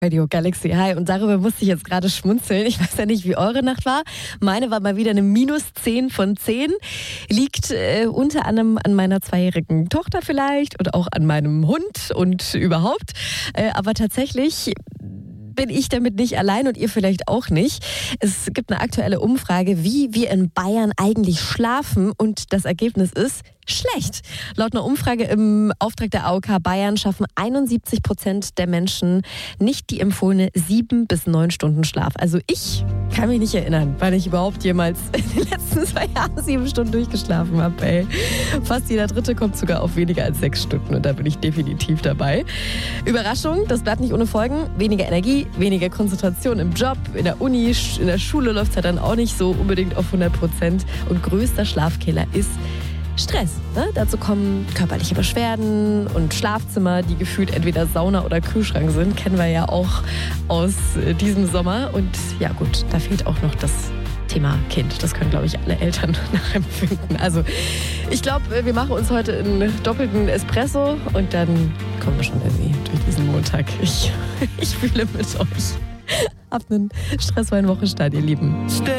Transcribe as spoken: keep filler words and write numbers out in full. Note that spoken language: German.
Radio Galaxy, hi. Und darüber musste ich jetzt gerade schmunzeln. Ich weiß ja nicht, wie eure Nacht war. Meine war mal wieder eine minus zehn von zehn. Liegt äh, unter anderem an meiner zweijährigen Tochter vielleicht und auch an meinem Hund und überhaupt. Äh, aber tatsächlich bin ich damit nicht allein und ihr vielleicht auch nicht. Es gibt eine aktuelle Umfrage, wie wir in Bayern eigentlich schlafen, und das Ergebnis ist schlecht. Laut einer Umfrage im Auftrag der A O K Bayern schaffen einundsiebzig Prozent der Menschen nicht die empfohlene sieben bis neun Stunden Schlaf. Also ich kann mich nicht erinnern, weil ich überhaupt jemals in den letzten zwei Jahren sieben Stunden durchgeschlafen habe. Ey. Fast jeder Dritte kommt sogar auf weniger als sechs Stunden und da bin ich definitiv dabei. Überraschung, das bleibt nicht ohne Folgen. Weniger Energie, weniger Konzentration im Job, in der Uni, in der Schule läuft es ja dann auch nicht so unbedingt auf hundert Prozent. Und größter Schlafkiller ist Stress. Ne? Dazu kommen körperliche Beschwerden und Schlafzimmer, die gefühlt entweder Sauna oder Kühlschrank sind. Kennen wir ja auch aus äh, diesem Sommer. Und ja gut, da fehlt auch noch das Thema Kind. Das können, glaube ich, alle Eltern nachempfinden. Also ich glaube, wir machen uns heute einen doppelten Espresso und dann kommen wir schon irgendwie durch diesen Montag. Ich, ich fühle mit euch. Habt einen stressfreien Wochenstart, ihr Lieben.